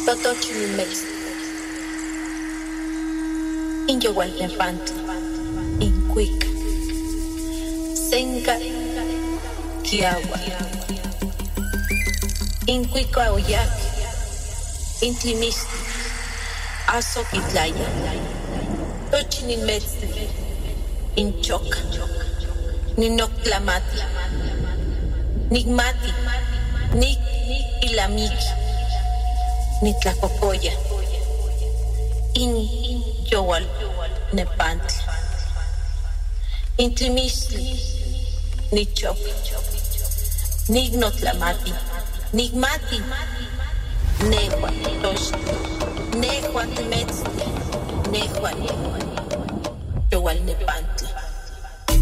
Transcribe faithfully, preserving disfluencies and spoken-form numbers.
Totochimilmex, Inyowaltepantli, Incuic, Senca, Kiawa, Incuica Oyac, Intimisti, Azoquitlaya, Tochimilmex, Inchoca, Ninoclamati, Nigmati, Nik Ilamiki, Nitlacocoya, In Yowal Nepantli, Intlimistli, Nichop, Nignotlamati, Nigmati, Nehuan Tosh, Nehuan Temetzli, Nehuan Yowal Nepantli.